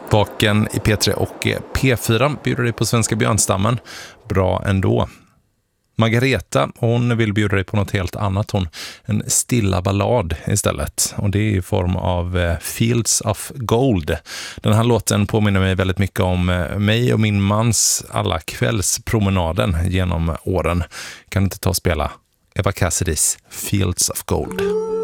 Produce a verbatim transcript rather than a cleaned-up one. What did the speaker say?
Vaken i P tre och P fyra bjuder dig på Svenska björnstammen. Bra ändå. Margareta, hon vill bjuda dig på något helt annat. Hon en stilla ballad istället. Och det är i form av Fields of Gold. Den här låten påminner mig väldigt mycket om mig och min mans alla kvällspromenaden genom åren. Kan inte ta och spela Eva Cassidys Fields of Gold.